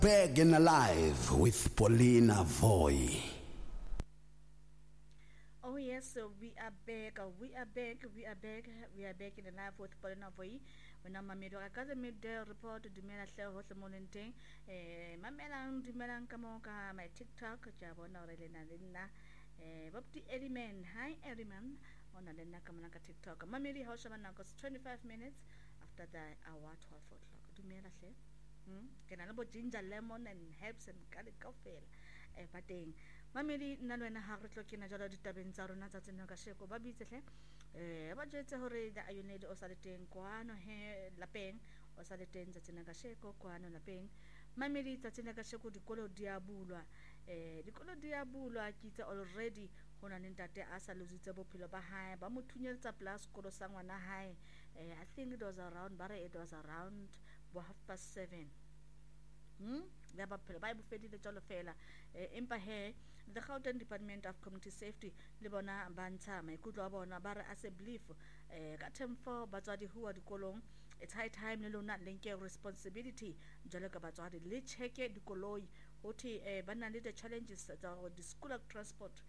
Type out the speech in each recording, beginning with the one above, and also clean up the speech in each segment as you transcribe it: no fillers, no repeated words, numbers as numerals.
Back and Alive with Paulina Voy. Oh yes, so we are back. We are back in the live with Paulina Voy. When I'm made a cousin made the report to the men at the morning thing. Mamelang Dimelang Kamoka, my TikTok, Jabona Relena Lina. Bobti Ediman, hi Ediman, on the Nakamanaka TikTok. Mamiri Hoshamanakos 25 minutes after the hour 12 o'clock. Do me a say? Can I know ginger, lemon, and herbs and garlic coffee? Pating. Mamiri Nalwena Hartlock in a Jolly Tabin Sarunata in Nakasheko Babitele. Budget Hore, the Ionid or Salatin, Quano, Lapeng, or Salatin Tatinagasheko, Quano Lapeng. Mamiri Tatinagasheko, the Colo Diabula. The Colo Diabula, Kita already, Honanintate Asa Luzitabo Piloba High, Bamutunya plus Kodosangwana High. I think it was around, but it was around 7:30. The Bible fed the Jolofela. Impahe, the Gauteng Department of Community Safety, Libona Banta, my good Labona Bara as a belief. Gatem for Bazadi who are the colon. It's high time Luna Linke responsibility. Jolaka Bazadi, Licheke, the Coloi, Hoti, Banali the challenges that are the school of transport.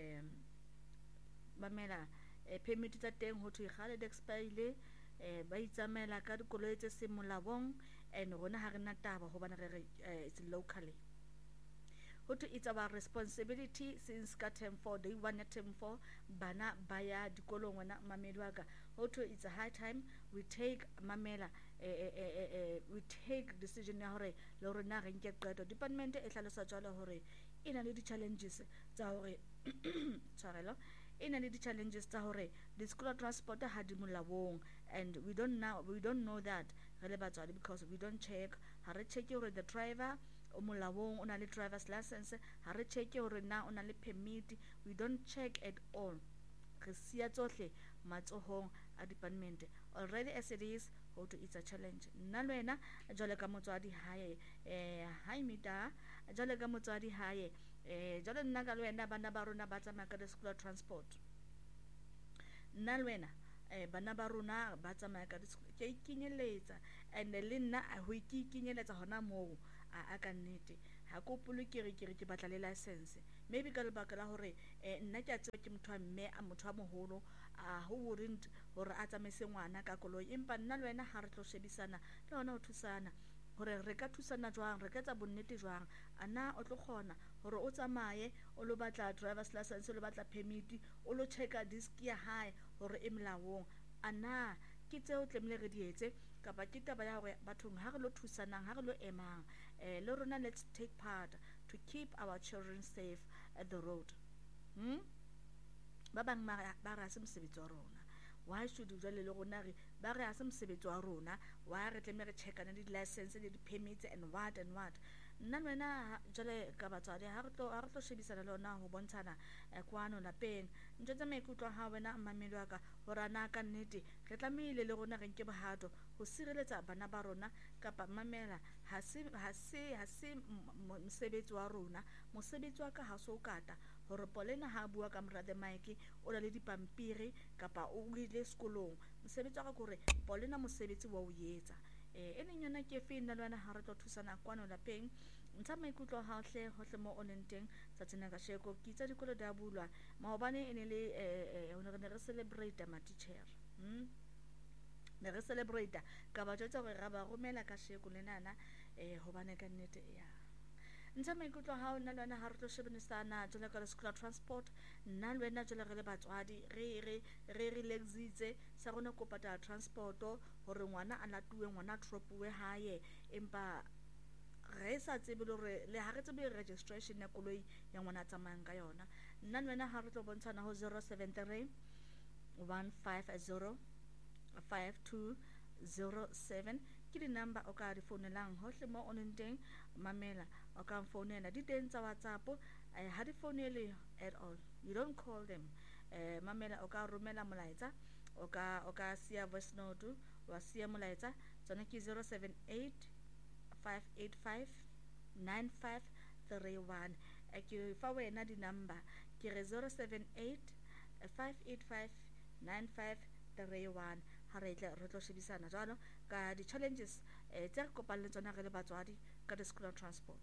Mamela, permitted that then Hoti Halidex Paile. Baitsamela ka dikoloi tse se molaong and rona ha rena taba ho bana it's locally. It's our responsibility since ka term 4 day 1 term 4 bana baya dikolong wana mamelwaka. It's a high time we take mamela we take decision ya hore le rona re nke qeto. Department e hlalosa jalo hore ina le di challenges tsa hore tshwarelo ina le di challenges tsa hore the school transport ha di molaong and we don't know that re le batswadi because we don't check ha re check hore the driver o molaong o na le driver's license ha re check hore na o na le permit. We don't check at all. Re sia tsohle matsohong a department already as it is. It's a challenge. Nalwena jole ka motswadi hae hai mita jole ka motswadi hae jole nna ka lwena bana ba rona ba tsamaya ka school transport. Nalwena bana ba rona ba tsamaya ka ke ikinyeletsa and le nna a ho ikinyeletsa hona moo a ka nnete ha ko polokere ke batla le license maybe ka lebaka la hore nna ke a tseba ke motho a mme a motho a moholo a ho wouldn't hore a tsamaise ngwana ka koloi empa nna le wena ha re tlo shebisana le hona ho thusana hore re ka thusana jwang re ka tsa bonnete jwang ana o tlo khona hore o tsamaye o lo batla driver's license o lo batla permit o lo checka disk ya hae hore e molaong ana ke tseo tlemle re di etse kapa ke taba ya hore bathong ha re lo thusanang ha re lo emang le rona let's take part to keep our children safe at the road. Ba bang ba ra se mosebetsi wa rona. Why should you jale le rona re ba re a se mosebetsi wa rona wa re tleme re checkana di license le di permits and what nna wena jale ka batswadi ha re tlo shebisana le ona ho bontshana kwano lapeng ntse tsa maikutlo ha wena mmamelo wa ka hore na ka nnete re tlamehile le rona re nke bohato ho sireletsa bana ba rona kapa mamela ha se mosebetsi wa rona. Mosebetsi wa ka ha so kata hore Paulina ha bua ka mora the mic o la le dipampiri kapa o ile sekolong. Mosebetsi wa ka gore Paulina mosebetsi wa o yetsa eneng yona ke fina le wena ha re tlo thusana kwano lapeng ntsha maikutlo ha hle hohle mo onenteng tsa tsena ka sheko ke tsa dikolo da bulwa maobane ene le ne re celebrate ma teacher ne re celebrate ka ba tjotsa gore ra ba romela ka sheko le nana hobane ka nnete ya ntsha maikutlo ha ona le wena ha re tlo shebenisana jole ka school transport nna le wena jole re le batswadi re relaxitse sa rona ko patala transport hore ngwana a latuwe ngwana tropuwe hae empa re sa tsebe le ha re tsebe registration ya koloi ya ngwana tsamayang ka yona. Nna le wena ha re tlo bontshana ho 073 150 5207 ke di number o ka di phone-lang hohle mo onenteng mamela o ka phone-ela di teng tsa WhatsApp ha di phone-ele at all. You don't call them. Mamela o ka romela molaetsa o ka sia voice note wa sia molaetsa tsona ke 078 585 9531 ke fa wena di number ke re 078 585 9531 ha re tlo shebisana jalo ka di challenges tse re kopang le tsona re le batswadi ka di-school transport.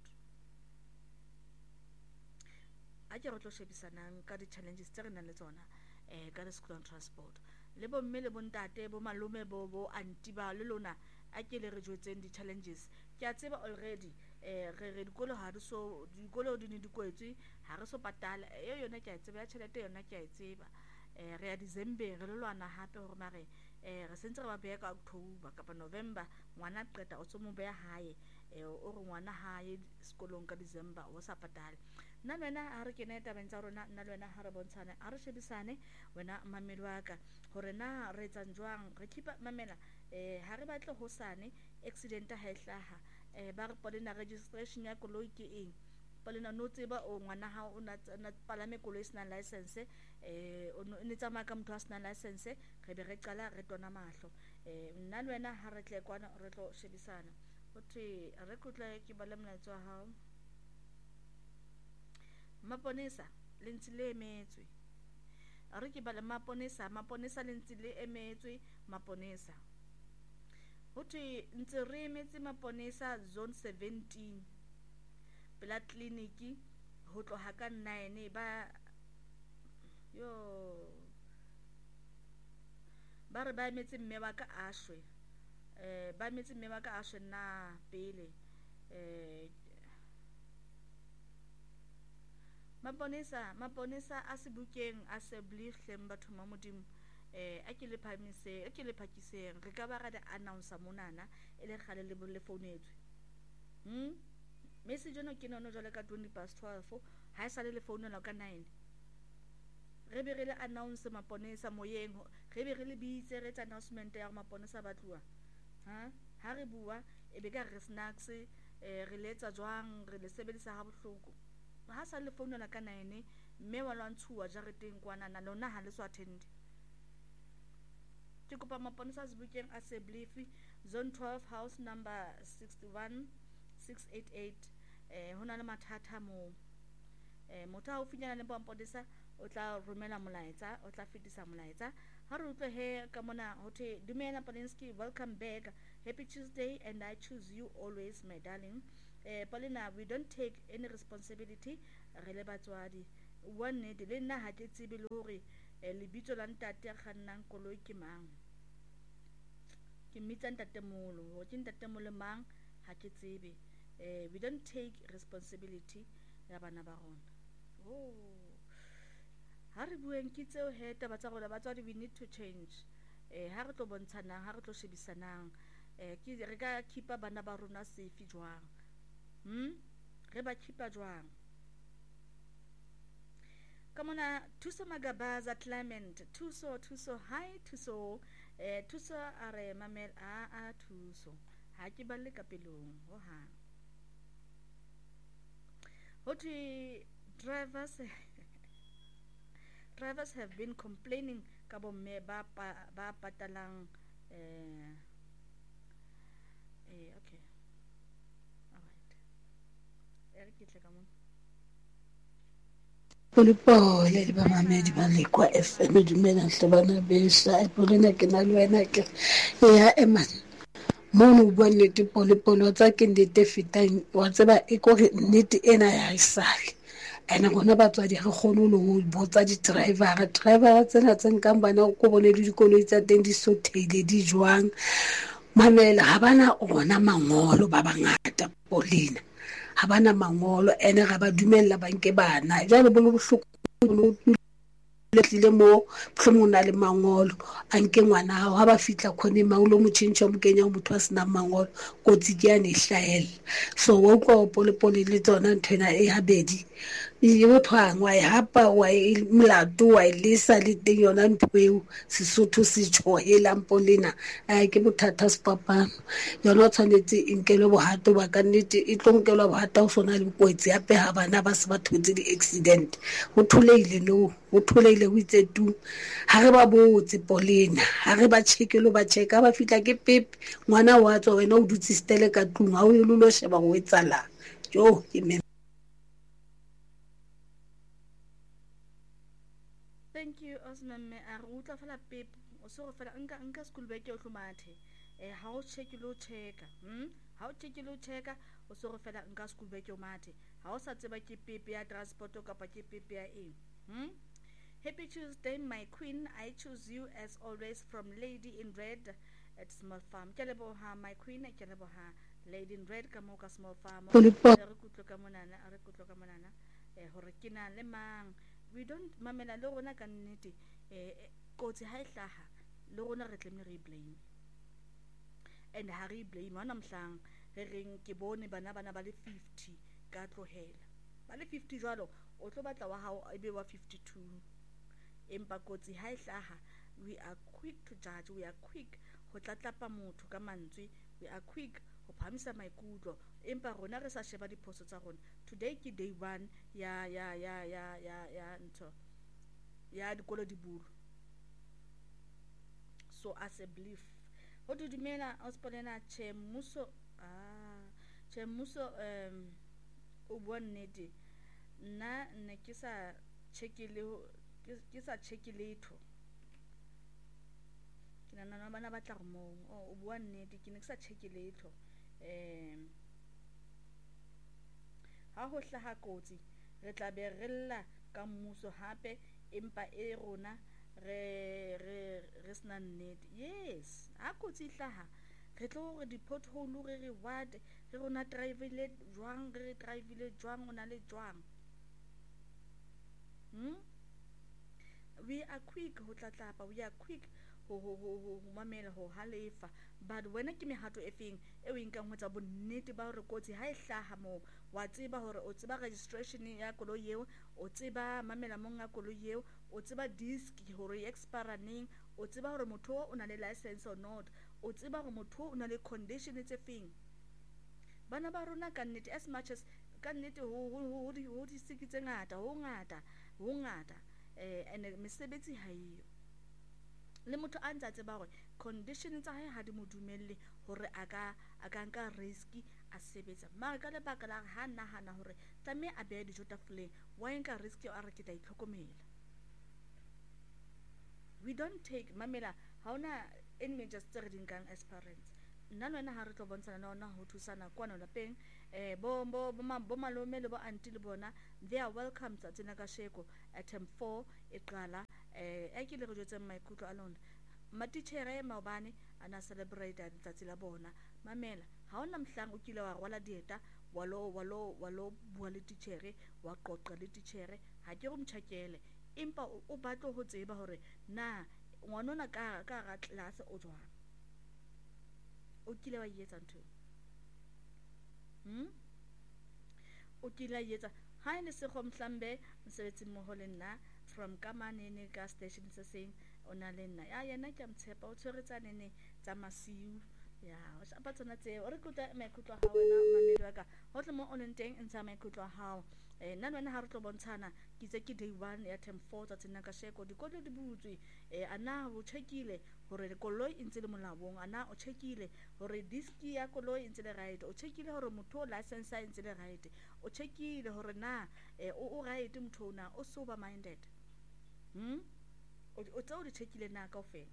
A ke re tlo shebisanang ka di-challenges tse re nang le tsona ka di-school transport. Le bo mme le bontate bo malome bo anti ba le lona a ke le re jwetseng di-challenges. Ke a tseba already re dikolo ha re so dikolo di ne di kwetswe ha re so patala yona ke a tseba ya tšhelete yona ke a tseba. Re ya December re le lwana hape hore mare re sentse re ba beya ka October kapa November ngwana qeta o tso mo beya hae o re ngwana hae sekolong ka December o sa patale. Nna lwena ha re kene tabeng tsa rona, nna lwena ha re bontshane a re shebisane wena mamedi wa ka hore na re etsang jwang re khipa mamela ha re batle hosane accident ha e hlaha ba re Polina registration ya koloi ke eng Polina no tseba o ngwana ha o na palame koloi sena license o ne tsamaya ka motho a sena license re be re qala re tona mahlo nna lwena ha re tle kwana re tlo shebisana uthi re kutla ke bala molaetsa wa hao maponesa le ntse le emetswe a re ke bala maponesa le ntse le emetswe maponesa uthi ntse re emetse maponesa zone 17 pela kliniki ho tloha ka 9 ba re ba emetse mme wa ka Ashwe ba emetse mme wa ka Ashwe na pele maponesa a sebukeng a se blihleng batho ma modimo a ke le phakiseng re ka ba ra di announce monana e le gale le founetswe message no ke nono jwale ka 12:20 ha e sale le founela ka 9 re be re le announce maponesa moyeng re be re le bitse re tsa announcement ya maponesa ba tluwa ha re bua e be ka re snacks re letsa jwang re le sebedisa ha bohloko ha sa le founela ka 9 mme wa lwantshuwa jareteng kwana na lona ha le so attend ke kopa maponesa sebukeng a se blifi zone 12 house number 61688 hona le mathata mo motho ha o finyana le maponesa o tla romela molaetsa o tla fetisa molaetsa ha re utlwe he ka mona hote dumela Polinsky welcome back happy Tuesday and I choose you always my darling Paulina we don't take any responsibility re le batswadi one ne le nna ha ke tsebe le hore lebitso la ntate a kgannang koloi ke mang ke mmitsa ntate molo ho ke ntate molo mang ha ke tsebe we don't take responsibility ya bana ba rona ha re bueng ke tseo he taba tsa rona batswadi we need to change ha re tlo bontshanang ha re tlo shebisanang ke re ka khipa bana ba rona safe jwang re ba khipa jwang kamona Thuso Magabaza Clement Thuso hi Thuso Thuso are mamel a Thuso ha ke balle ka pelong ho ha hoti drivers have been complaining ka bomme ba patalang okay all right ke tle ka mona Polipole ba mamedi ba le kwa FM dumela hle bana besa Polina ke na le wena ke ya eman mono bua nnete polipolo tsa ke ndete fitang wa tseba e ko nnete ena ya isale ene gona batswadi ga kgone lo botsa di driver tsena tse nkang bana ko bone le dikoloi tsa teng di sothele di jwang mamela ha bana ona mangolo ba bangata Polina ha bana mangolo ene ga ba dumella banke bana jalo bo bohloko le tlile mo hlomona le mangolo anke ngwana hao ha ba fitla khone maulo mo tshintshwa mo kenya motho a sena mangolo kotsi ke ya ne hlaela so wo ko polepole le tsona nthena e habedi e bothwang wa hapa wa molato wa lesa le teng yona ntweo Sesotho se tshohela Polina ke bothata sepapano yona tshwanetse inkele bohato ba ka nnete e tlonkelwa bohato o sona le kwetsi ya pe ha bana ba se ba thotse di accident ho thuleile no ho thuleile ho itse tu ha re ba botse Polina ha re ba checkelo ba checka ba fitla ke pepe ngwana wa tswa wena o dutse stele ka tlung ha o lo sheba go etsala jo ke thank you Osman me a rutla fela pep o so fela nka school beke o hlomathe ha o check lo checka ha o checkile o checka o so go fela nka school bag yo mate ha o sa tseba ke pepe ya transport ka pa ke pepe ya eng. Happy Tuesday, my queen. I choose you as always from Lady in Red at Small Farm. Ke leboha my queen, ke leboha Lady in Red ka mo ka Small Farm. Re kutlo ka monana hore ke na le mang. We don't mamela le rona ka nnete kotsi ha e hlaha le rona re tleme re blame. And ha re blame hona mhlang re reng ke bone bana ba le 50 ka tlohela. Ba le 50 jwalo o tlo batla wa hao e be wa 52. Empa kotsi ha e hlaha, we are quick to judge, we are quick ho tlatlapa motho ka mantswe, we are quick ho phamisa maikutlo, empa rona re sa sheba diphoso tsa rona. Today ke day 1 ya ntho ya dikolo di bulu. So as a belief ho dumela Ospolina che mmuso o bua nnete. Nna ne ke sa check letho ke nana bana ba tla go mo o bua nnete ke ne ke sa check letho ha ho hlaha kotsi re tla be re lla ka mmuso hape empa e rona re sna nnete. Yes, ha kotsi hlaha re tlo re di pothole re what re rona drive le jwang re drive le jwang ona le jwang. We are quick ho tlatlapa, we are quick ho mamela ho halefa, but wena ke mehato e feng e o inkang ho tsa bonnete ba hore kotsi ha e hlaha mo wa tseba hore o tseba registration ya koloi eo, o tseba mamela monga koloi eo, o tseba disc hore e expire neng, o tseba hore motho o na le license or not, o tseba hore motho o na le condition tse feng. Bana ba rona ka nnete as much as ka nnete ho di sikitse ngata ho ngata and mesebetsi ha iyo le motho a ntse a tseba hore condition tsa hae ha di mo dumelle hore a ka nka risk a sebetsa mara ka lebaka la ha nahana hore tame a be dijo tafoleng wa nka risk a re ke tla itlhokomela. We don't take mamela ha ona any major tse di nkang as parents. Nna lwana ha re tlo bontshana nona ho thusana kwana lapeng bo malome le bo auntie le bona they are welcome tsa tsena ka sheko at M4 e qala ke le go jotsa maikutlo a lona matitjhere maobane ana celebrate letsatsi la bona. Mamela ha ona mhlang o kile wa rwala dieta walo bua le titjhere wa qoqa le titjhere ha ke go mtjhakele empa o batlo ho tseba hore na ngwanona ka ga class o jwang o kile wa yetsa ntho o kile yetsa ha ene se go mhlambe msebetsi mo ho le nna from kamanene ka station se seng ona le nna ya yena ke mtshepa o tshweretsane ne tsa masiu ya o sa patsana tse o re kuta maikutlo ha wena mamedi wa ka ho tle mo onenteng ntsha maikutlo ha nna wena ha re tlo bontshana ke tse ke day 1 ya term 4 tsa tsena ka sheko dikolo di butswe ana o checkile hore koloi e ntse le molabong, ana o checkile hore disk ya koloi e ntse le right, o checkile hore motho license e ntse le right, o checkile hore na o right motho na o sober minded. O tsa o di checkile na kaofela.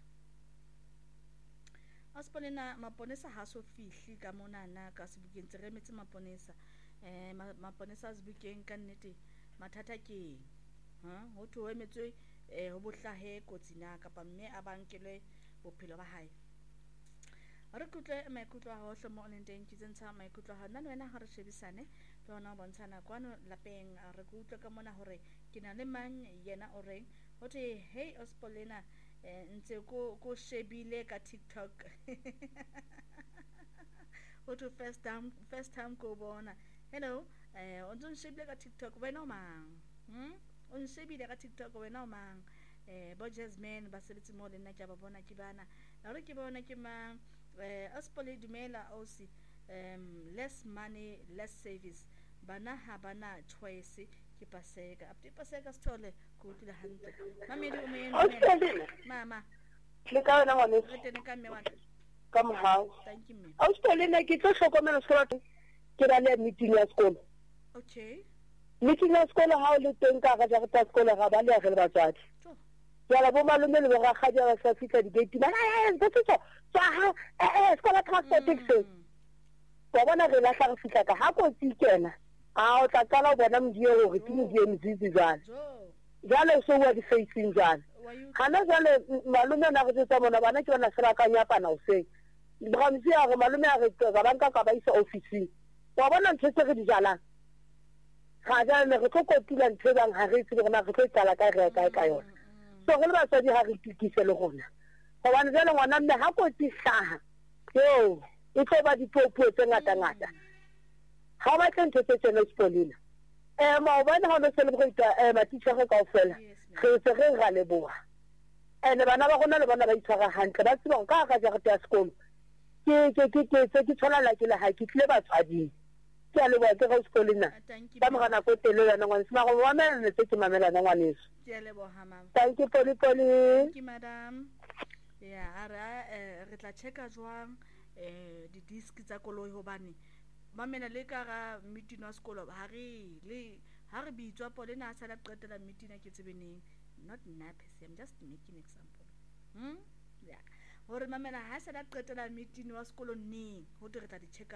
Ospolina maponesa ha so fihli ka mona na ka sebukeng tse re metse maponesa maponesa a sebukeng ka nnete mathata ke ho thwe emetswe ho bohlahe kotsi na kapa mme a bankelwe bophelo ba hae. Re kutle maikutlo a hohle mo onenteng ke tsentsa maikutlo ha nna wena ha re shebisane le ona bontshana kwano lapeng re kutle ka mona hore ke na le mang yena o reng ho thwe hey Ospolina ntse ko shebile ka TikTok ho thwe first time ko bona hello o ntse shebile ka TikTok wena o mang o shebile ka TikTok wena o mang bo Jasmine ba sebetsi mo le nna ke ba bona ke bana re ke bona ke mang Ospolina dumela ausi less money less service bana ha bana choice ke paseka apti paseka stole go tla hantle mamedi o meno mama le ka wena ngwane re tene ka mme wa ka mohau. Thank you mme. Ospolina ke tlo hlokomela sekolo ke ra le meeting ya sekolo. Okay, Meeting ya sekolo ha o le teng ka ga ja ka sekolo ga ba le a re batswadi ya la bo malome le ba ga ja ba sa fitla di gate ba ba tso tsa ha sekolo transport taxi wa bona re lahla re fihla ka ha kotsi kena a o tla qala ho bona modie hore ke modie mzizi jwale jale so wa di facing jwale hana jale malume na go tsa bona bana ke bona sera ka nyapana o se bramsi ya re malume a re ga banka ka ba isa office wa bona ntse se re di jalang ga jana re tlo kotula ntse bang ha re tsebe rena re tlo tsala ka re ka yona so re le batsadi ha re tikise le gona go bana jale ngwana mme ha kotsi hlaha yo e tlo ba dipopo tse ngata ha ba tlentse tse tsena sekolina ma bona ha no celebrate ma teacher ka ofela re se re ga leboha ene bana ba gona le bona ba itshwara hantle ba tsebang ka ga ja ya sekolo ke tshola la ke le ha ke tle batswadi ke a leboha ke ga sekolina ba mo gana ko tele yana ngwana se ma go wa mena ne ke mamela na ngwaneso ke a leboha mama thank you Poli thank you madam ara re tla checka jwang di disk tsa koloi hobane mamena le ka ga meeting wa sekolo ha re bitswa pole na sa la qetela meeting ke tsebeneng not napes I'm just making example yeah hore mamena ha sa la qetela meeting wa sekolo neng ho re tla di checka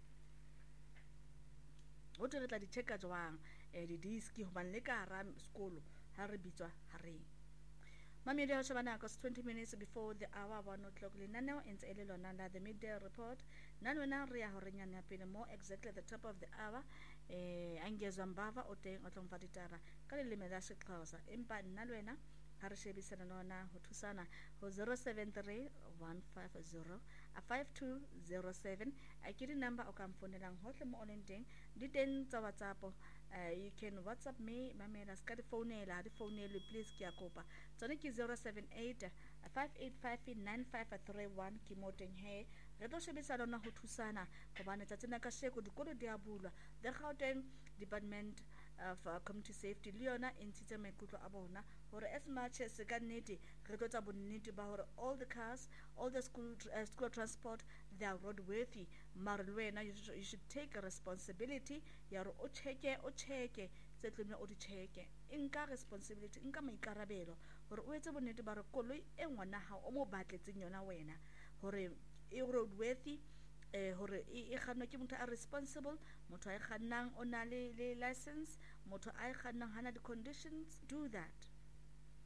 jwang di disk hobane le ka ra sekolo ha re bitswa ha re Mami de Shabana, 20 minutes before the hour 1 o'clock. Linano in Elilonanda, the midday report. Nanwana Ria Horinyana Pina, more exactly at the top of the hour. Angezambava or Tang Otom Vaditara. Kalimedashi Klausa. Impa Nalwena, Harshebi Sanana, Hutusana, 073 150 5207. I get a number of Camponelang Hotlem Olenting. Didn't WhatsApp. You can WhatsApp me, Mami Rascati phone, the phone, please Kiakopa. Tonic is 078 585 9531 Kimoten Hay. Reto Shebisadona Hutusana, Kobana Tatina Kasheko, the Kodo Diabula, the Gauteng Department of Community Safety, Leona in Tita Mekuto Abona, or as much as the Ganeti, Retota Boniti Bahor, all the cars, all the school transport, they are roadworthy. Marluena, you should take a responsibility. Yaro ocheke, setlime o di cheke. Inka responsibility, inka maikarabelo. Hore o etse bonnete ba re koloi e ngwana ha o mo batletseng yona wena. Hore e roadworthy, hore e kganwa ke motho a responsible, motho a kgannang o na le license, motho a kgannang hana di conditions, do that.